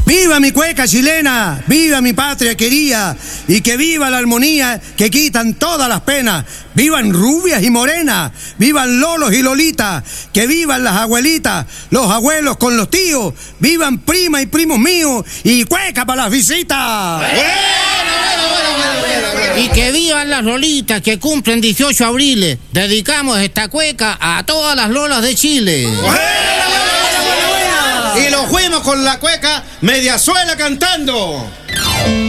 ¡Viva mi cueca chilena! ¡Viva mi patria querida! Y que viva la armonía que quitan todas las penas. ¡Vivan rubias y morenas! ¡Vivan lolos y lolitas! ¡Que vivan las abuelitas! ¡Los abuelos con los tíos! ¡Vivan prima y primos míos! ¡Y cueca para las visitas! Y que vivan las lolitas que cumplen 18 abriles. Dedicamos esta cueca a todas las lolas de Chile. Y nos fuimos con la cueca Mediasuela cantando.